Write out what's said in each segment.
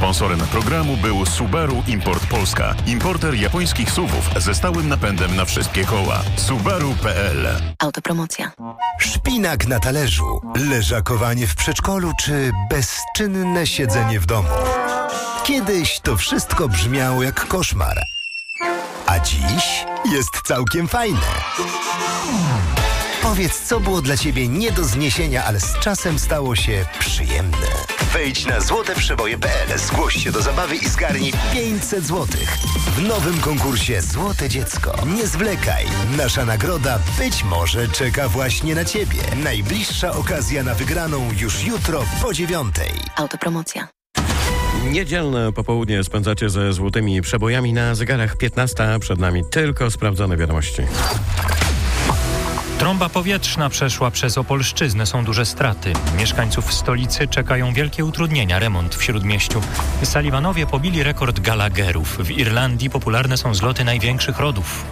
Sponsorem programu był Subaru Import Polska. Importer japońskich SUV-ów ze stałym napędem na wszystkie koła. Subaru.pl. Autopromocja. Szpinak na talerzu, leżakowanie w przedszkolu czy bezczynne siedzenie w domu. Kiedyś to wszystko brzmiało jak koszmar. A dziś jest całkiem fajne. Powiedz, co było dla Ciebie nie do zniesienia, ale z czasem stało się przyjemne. Wejdź na złoteprzeboje.pl, zgłoś się do zabawy i zgarnij 500 zł. W nowym konkursie Złote Dziecko. Nie zwlekaj, nasza nagroda być może czeka właśnie na Ciebie. Najbliższa okazja na wygraną już jutro po 9:00. Autopromocja. Niedzielne popołudnie spędzacie ze złotymi przebojami na zegarach 15. Przed nami tylko sprawdzone wiadomości. Trąba powietrzna przeszła przez Opolszczyznę. Są duże straty. Mieszkańców stolicy czekają wielkie utrudnienia. Remont w Śródmieściu. Sullivanowie pobili rekord Gallagherów. W Irlandii popularne są zloty największych rodów.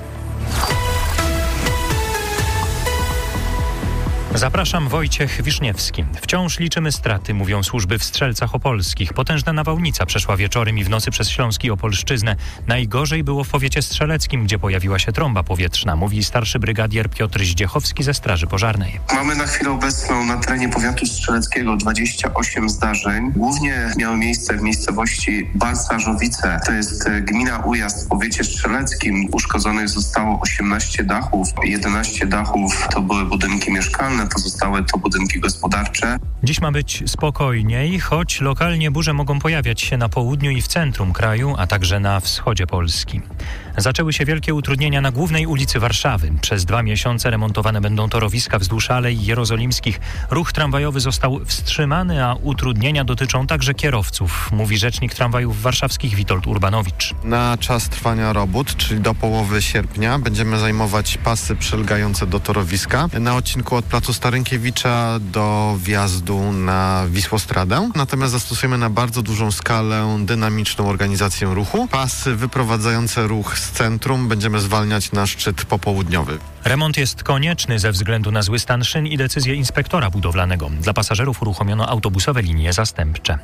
Zapraszam, Wojciech Wiszniewski. Wciąż liczymy straty, mówią służby w Strzelcach Opolskich. Potężna nawałnica przeszła wieczorem i w nocy przez Śląsk i Opolszczyznę. Najgorzej było w powiecie strzeleckim, gdzie pojawiła się trąba powietrzna, mówi starszy brygadier Piotr Zdziechowski ze Straży Pożarnej. Mamy na chwilę obecną na terenie powiatu strzeleckiego 28 zdarzeń. Głównie miały miejsce w miejscowości Balsarzowice. To jest gmina Ujazd w powiecie strzeleckim. Uszkodzonych zostało 18 dachów. 11 dachów to były budynki mieszkalne. Pozostałe to budynki gospodarcze. Dziś ma być spokojniej, choć lokalnie burze mogą pojawiać się na południu i w centrum kraju, a także na wschodzie Polski. Zaczęły się wielkie utrudnienia na głównej ulicy Warszawy. Przez 2 miesiące remontowane będą torowiska wzdłuż Alei Jerozolimskich. Ruch tramwajowy został wstrzymany, a utrudnienia dotyczą także kierowców, mówi rzecznik tramwajów warszawskich Witold Urbanowicz. Na czas trwania robót, czyli do połowy sierpnia, będziemy zajmować pasy przylegające do torowiska na odcinku od placu Starynkiewicza do wjazdu na Wisłostradę. Natomiast zastosujemy na bardzo dużą skalę dynamiczną organizację ruchu. Pasy wyprowadzające ruch z centrum będziemy zwalniać na szczyt popołudniowy. Remont jest konieczny ze względu na zły stan szyn i decyzję inspektora budowlanego. Dla pasażerów uruchomiono autobusowe linie zastępcze.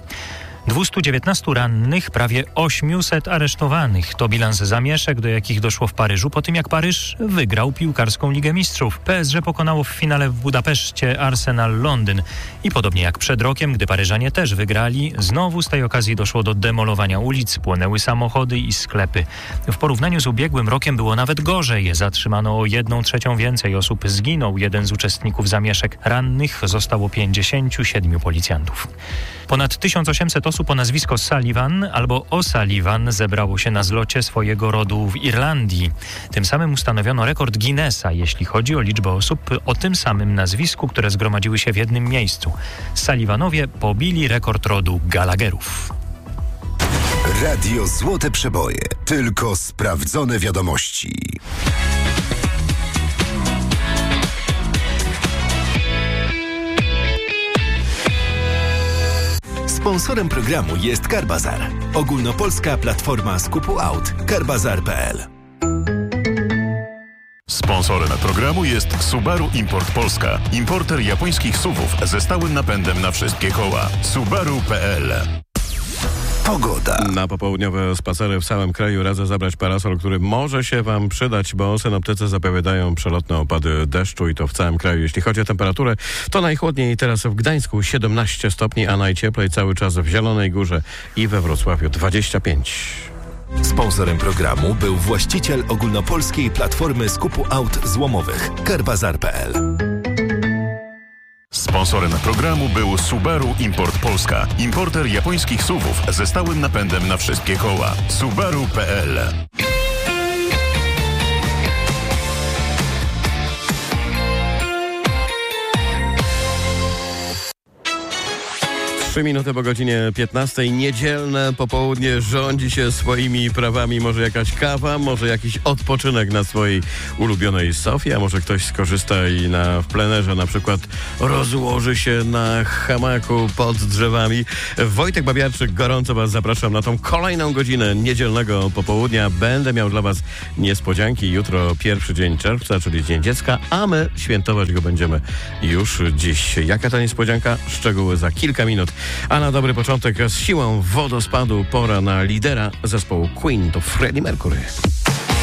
219 rannych, prawie 800 aresztowanych. To bilans zamieszek, do jakich doszło w Paryżu po tym, jak Paryż wygrał piłkarską Ligę Mistrzów. PSG pokonało w finale w Budapeszcie Arsenal Londyn. I podobnie jak przed rokiem, gdy Paryżanie też wygrali, znowu z tej okazji doszło do demolowania ulic, płonęły samochody i sklepy. W porównaniu z ubiegłym rokiem było nawet gorzej. Zatrzymano o 1/3 więcej osób. Zginął jeden z uczestników zamieszek. Rannych zostało 57 policjantów. Ponad 1800 osób o nazwisko Sullivan albo O'Sullivan zebrało się na zlocie swojego rodu w Irlandii. Tym samym ustanowiono rekord Guinnessa, jeśli chodzi o liczbę osób o tym samym nazwisku, które zgromadziły się w jednym miejscu. Sullivanowie pobili rekord rodu Gallagherów. Radio Złote Przeboje. Tylko sprawdzone wiadomości. Sponsorem programu jest Carbazar. Ogólnopolska platforma skupu aut. Carbazar.pl. Sponsorem programu jest Subaru Import Polska. Importer japońskich SUV-ów ze stałym napędem na wszystkie koła. Subaru.pl. Pogoda. Na popołudniowe spacery w całym kraju radzę zabrać parasol, który może się Wam przydać, bo synoptycy zapowiadają przelotne opady deszczu i to w całym kraju. Jeśli chodzi o temperaturę, to najchłodniej teraz w Gdańsku 17 stopni, a najcieplej cały czas w Zielonej Górze i we Wrocławiu 25. Sponsorem programu był właściciel ogólnopolskiej platformy skupu aut złomowych Carbazar.pl. Sponsorem programu był Subaru Import Polska. Importer japońskich SUV-ów ze stałym napędem na wszystkie koła. Subaru.pl. 3 minuty po godzinie 15. Niedzielne popołudnie rządzi się swoimi prawami. Może jakaś kawa, może jakiś odpoczynek na swojej ulubionej sofie, a może ktoś skorzysta i w plenerze na przykład rozłoży się na hamaku pod drzewami. Wojtek Babiarczyk, gorąco Was zapraszam na tą kolejną godzinę niedzielnego popołudnia. Będę miał dla Was niespodzianki. Jutro pierwszy dzień czerwca, czyli Dzień Dziecka, a my świętować go będziemy już dziś. Jaka ta niespodzianka? Szczegóły za kilka minut. A na dobry początek z siłą wodospadu pora na lidera zespołu Queen, to Freddie Mercury.